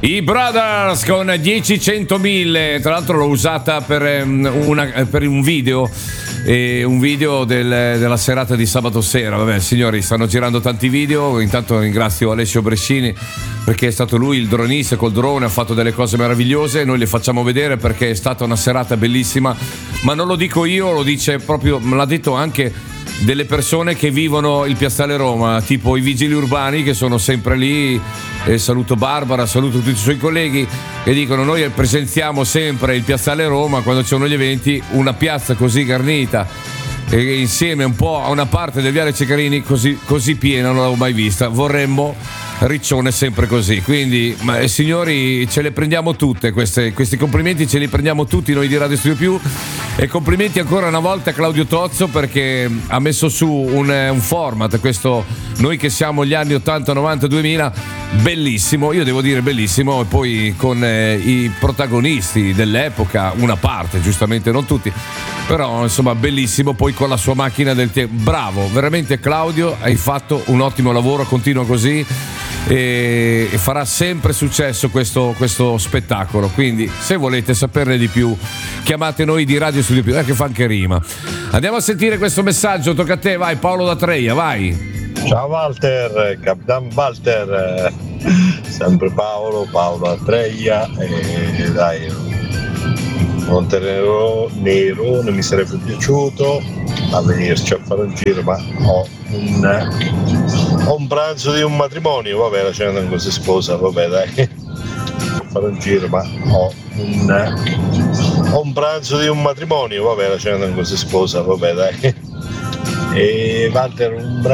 I Brothers con 10-100.000, tra l'altro l'ho usata per un video della serata di sabato sera. Vabbè, signori, stanno girando tanti video. Intanto ringrazio Alessio Brescini perché è stato lui il dronista, col drone ha fatto delle cose meravigliose. Noi le facciamo vedere perché è stata una serata bellissima, ma non lo dico io, lo dice proprio, me l'ha detto anche delle persone che vivono il Piazzale Roma, tipo i vigili urbani che sono sempre lì. E saluto Barbara, saluto tutti i suoi colleghi che dicono: noi presenziamo sempre il Piazzale Roma quando ci sono gli eventi, una piazza così garnita e insieme un po' a una parte del Viale Ceccarini così piena non l'avevo mai vista. Vorremmo Riccione sempre così. Quindi signori, ce le prendiamo tutte questi complimenti, ce li prendiamo tutti noi di Radio Studio Più. E complimenti ancora una volta a Claudio Tozzo perché ha messo su un format, questo Noi che siamo gli anni 80, 90, 2000, bellissimo, io devo dire bellissimo, e poi con i protagonisti dell'epoca, una parte, giustamente non tutti, però insomma bellissimo, poi con la sua macchina del tempo. Bravo, veramente Claudio, hai fatto un ottimo lavoro, continua così e farà sempre successo questo spettacolo. Quindi se volete saperne di più chiamate noi di Radio Studio Più, che fa anche rima. Andiamo a sentire questo messaggio, tocca a te, vai Paolo da Treia, vai. Ciao Walter, Capitan Walter, sempre Paolo da Treia, e dai, Montenero mi sarebbe piaciuto a venirci a fare un giro, ma ho un pranzo di un matrimonio, vabbè, la cena non si sposa, vabbè dai, a fare un giro, ma ho un pranzo di un matrimonio, vabbè, la cena non si sposa, vabbè dai. E Walter, un